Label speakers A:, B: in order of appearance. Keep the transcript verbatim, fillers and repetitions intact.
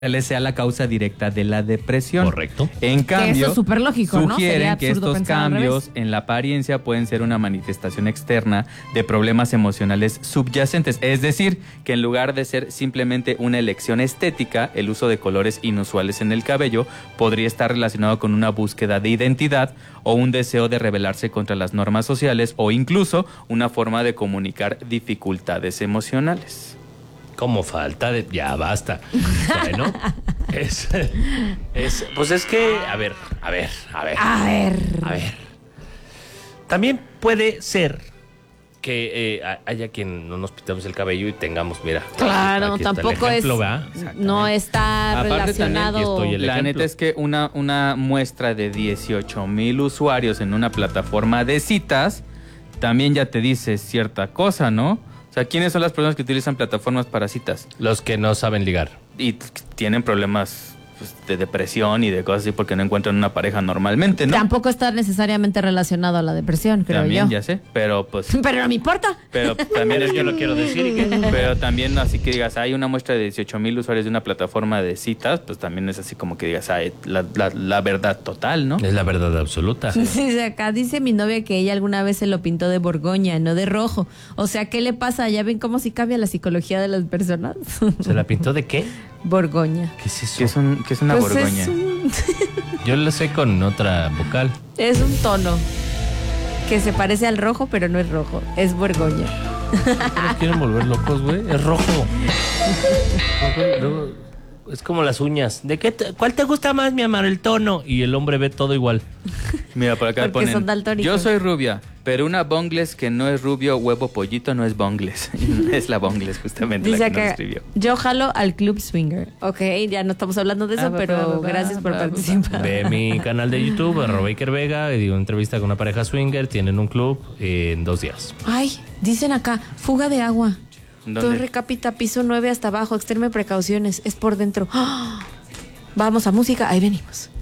A: sea la causa directa de la depresión.
B: Correcto.
A: En cambio,
C: que eso es súper lógico, ¿no?
A: sugieren
C: Sería
A: que
C: absurdo
A: estos
C: pensar al
A: cambios
C: revés.
A: en la apariencia pueden ser una manifestación externa de problemas emocionales subyacentes. Es decir, que en lugar de ser simplemente una elección estética, el uso de colores inusuales en el cabello podría estar relacionado con una búsqueda de identidad o un deseo de rebelarse contra las normas sociales o incluso una forma de comunicar dificultades emocionales.
B: Como falta de... Ya, basta. Bueno, es, es... Pues es que... A ver, a ver, a ver.
C: A ver.
B: A ver. También puede ser que eh, haya quien no nos pintemos el cabello y tengamos, mira...
C: Claro,
B: aquí está el
C: tampoco
B: ejemplo,
C: es...
B: ¿verdad?
C: No está
A: Aparte
C: relacionado...
B: también, aquí estoy el
A: La
B: ejemplo.
A: neta es que una, una muestra de dieciocho mil usuarios en una plataforma de citas también ya te dice cierta cosa, ¿no? O sea, ¿quiénes son las personas que utilizan plataformas para citas?
B: Los que no saben ligar.
A: Y t- tienen problemas pues, de depresión y de cosas así porque no encuentran una pareja normalmente, ¿no?
C: Tampoco está necesariamente relacionado a la depresión, creo
A: También,
C: yo.
A: ya sé, pero pues...
C: Pero no me importa.
A: Pero también es que lo quiero decir y que, pero también así que digas, hay una muestra de dieciocho mil usuarios de una plataforma de citas, pues también es así como que digas, ay, la, la, la verdad total, ¿no?
B: Es la verdad absoluta.
C: Sí, acá dice mi novia que ella alguna vez se lo pintó de Borgoña, no de rojo. O sea, ¿qué le pasa? ¿Ya ven cómo sí cambia la psicología de las personas?
B: ¿Se la pintó de qué?
C: Borgoña.
B: ¿Qué es eso?
A: ¿Qué es, un, qué es una
C: Pues
A: borgoña?
C: Es un,
B: Yo lo sé con otra vocal.
C: es un tono que se parece al rojo, pero no es rojo. Es Borgoña.
B: Nos quieren volver locos, güey. Es rojo. Luego, es como las uñas. ¿De qué te- ¿Cuál te gusta más, mi amor? El tono. Y el hombre ve todo igual.
A: Mira, por acá
C: Porque
A: ponen,
C: son daltónicos.
A: yo soy rubia, pero una bongles que no es rubio, huevo, pollito, no es bongles. Es la bongles, justamente,
C: Dice
A: la que nos
C: acá,
A: escribió.
C: yo jalo al club swinger. Ok, ya no estamos hablando de eso,
A: Ah,
C: pero
A: ba, ba, ba,
C: gracias por
A: ba, ba,
C: participar.
B: Ve mi canal de YouTube, arroba Iker Vega, y digo una entrevista con una pareja swinger. Tienen un club eh, en dos días.
C: Ay, dicen acá, fuga de agua.
A: ¿Dónde?
C: Torre Cápita, piso nueve hasta abajo, extreme precauciones, es por dentro. ¡Ah! Vamos a música, ahí venimos.